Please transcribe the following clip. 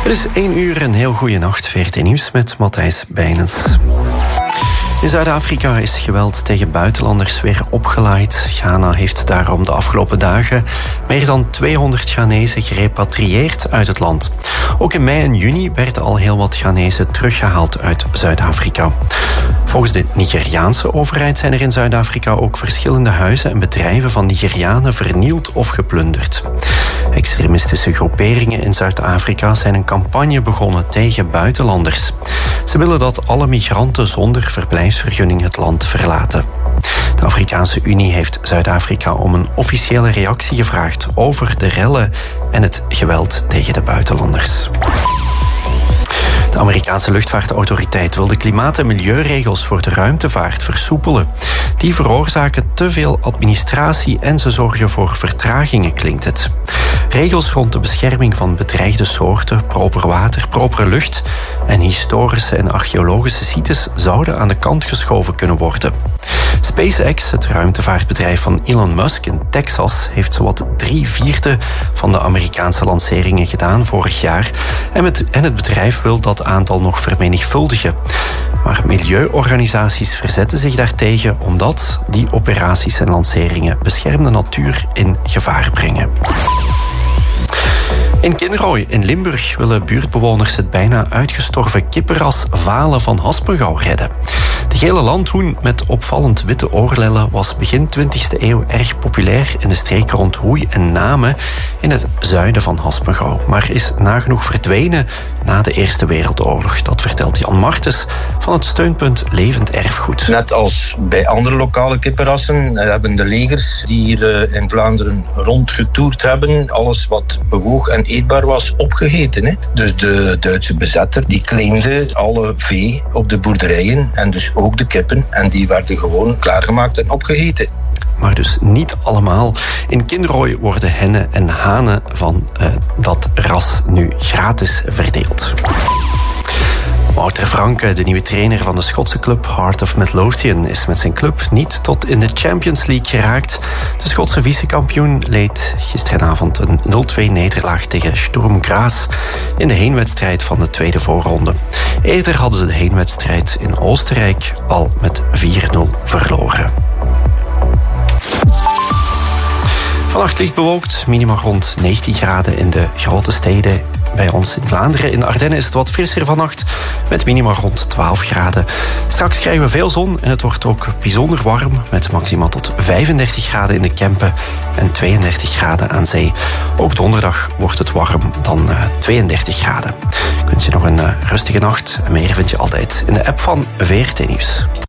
Het is 1 uur, een heel goede nacht. VRT Nieuws met Matthijs Bijnens. In Zuid-Afrika is geweld tegen buitenlanders weer opgelaaid. Ghana heeft daarom de afgelopen dagen meer dan 200 Ghanezen gerepatrieerd uit het land. Ook in mei en juni werden al heel wat Ghanezen teruggehaald uit Zuid-Afrika. Volgens de Nigeriaanse overheid zijn er in Zuid-Afrika ook verschillende huizen en bedrijven van Nigerianen vernield of geplunderd. Extremistische groeperingen in Zuid-Afrika zijn een campagne begonnen tegen buitenlanders. Ze willen dat alle migranten zonder verblijfsvergunning het land verlaten. De Afrikaanse Unie heeft Zuid-Afrika om een officiële reactie gevraagd over de rellen en het geweld tegen de buitenlanders. De Amerikaanse luchtvaartautoriteit wil de klimaat- en milieuregels voor de ruimtevaart versoepelen. Die veroorzaken te veel administratie en ze zorgen voor vertragingen, klinkt het. Regels rond de bescherming van bedreigde soorten, proper water, propere lucht en historische en archeologische sites zouden aan de kant geschoven kunnen worden. SpaceX, het ruimtevaartbedrijf van Elon Musk in Texas, heeft zowat 3/4 van de Amerikaanse lanceringen gedaan vorig jaar. En het bedrijf wil dat aantal nog vermenigvuldigen. Maar milieuorganisaties verzetten zich daartegen omdat die operaties en lanceringen beschermde natuur in gevaar brengen. In Kinrooi in Limburg willen buurtbewoners het bijna uitgestorven kippenras Vale van Haspengouw redden. De gele landhoen met opvallend witte oorlellen was begin 20e eeuw erg populair in de streek rond Hoei en Namen in het zuiden van Haspengouw, maar is nagenoeg verdwenen na de Eerste Wereldoorlog. Dat vertelt Jan Martens van het steunpunt Levend Erfgoed. Net als bij andere lokale kippenrassen hebben de legers die hier in Vlaanderen rondgetoerd hebben alles wat bewoog en eetbaar was opgegeten. Hè. Dus de Duitse bezetter die claimde alle vee op de boerderijen en dus ook de kippen en die werden gewoon klaargemaakt en opgegeten. Maar dus niet allemaal. In Kinrooi worden hennen en hanen van dat ras nu gratis verdeeld. Wouter Franke, de nieuwe trainer van de Schotse club Heart of Midlothian, is met zijn club niet tot in de Champions League geraakt. De Schotse vicekampioen leed gisteravond een 0-2 nederlaag tegen Sturm Graz in de heenwedstrijd van de tweede voorronde. Eerder hadden ze de heenwedstrijd in Oostenrijk al met 4-0 verloren. Vannacht licht bewolkt, minima rond 19 graden in de grote steden. Bij ons in Vlaanderen. In de Ardennen is het wat frisser vannacht, met minima rond 12 graden. Straks krijgen we veel zon en het wordt ook bijzonder warm, met maxima tot 35 graden in de Kempen en 32 graden aan zee. Ook donderdag wordt het warm, dan 32 graden. Ik wens je nog een rustige nacht en meer vind je altijd in de app van VRT Nieuws.